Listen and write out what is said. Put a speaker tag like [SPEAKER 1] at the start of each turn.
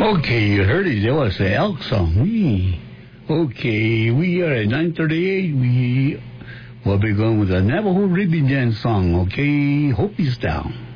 [SPEAKER 1] Okay, you heard it. That was the Elk song. Okay, we are at 9:38. We will be going with the Navajo Ribbon Dance song. Okay, Hope is down.